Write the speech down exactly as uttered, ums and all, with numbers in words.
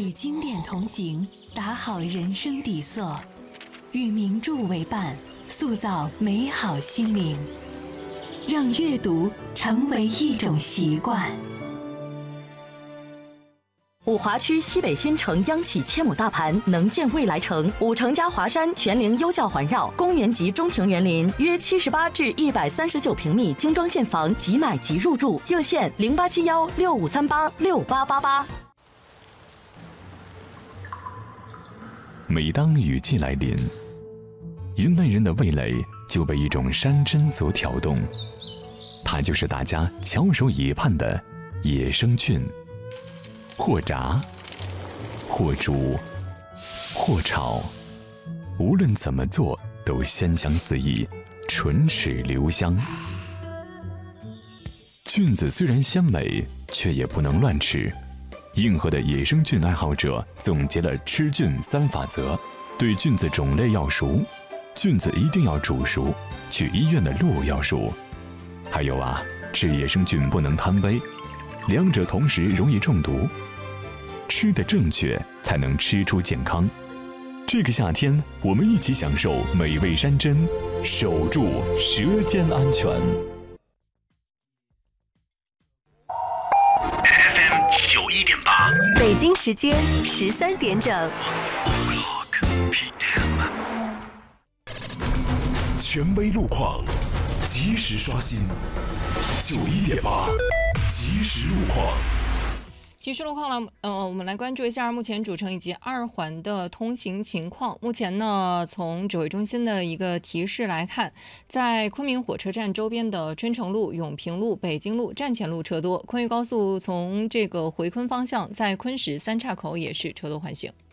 与经典同行，打好人生底色；与名著为伴，塑造美好心灵。让阅读成为一种习惯。 五华区西北新城央企千亩大盘，能建未来城。五城加华山全龄优教环绕，公园级中庭园林，约七十八至一百三十九平米精装现房，即买即入住。热线零八七幺六五三八六八八八。 每当雨季来临，云南人的味蕾就被一种山珍所挑动，它就是大家翘首以盼的野生菌。或炸，或煮，或炒，无论怎么做都鲜香四溢，唇齿留香。菌子虽然鲜美，却也不能乱吃。硬核的野生菌爱好者总结了吃菌三法则：对菌子种类要熟，菌子一定要煮熟，去医院的路要熟。还有啊，吃野生菌不能贪杯，两者同时容易中毒。吃的正确，才能吃出健康。这个夏天，我们一起享受美味山珍，守住舌尖安全。 F M 九一点八， 北京时间十三点整。 P M， 权威路况，及时刷新。九一点八，即时路况。 其实路况呢，呃，我们来关注一下目前主城以及二环的通行情况。目前呢，从指挥中心的一个提示来看，在昆明火车站周边的春城路、永平路、北京路站前路车多；昆渝高速从这个回昆方向，在昆石三岔口也是车多缓行。